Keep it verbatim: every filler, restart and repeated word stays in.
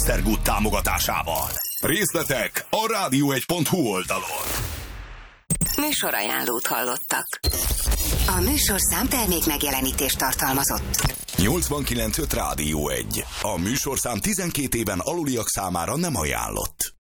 Esztergút támogatásával. Részletek a rádió egy pont hu oldalon. Műsorajánlót hallottak. A műsorszám termék megjelenítést tartalmazott. nyolcvankilenc öt Rádió egy. A műsorszám tizenkét éven aluliak számára nem ajánlott.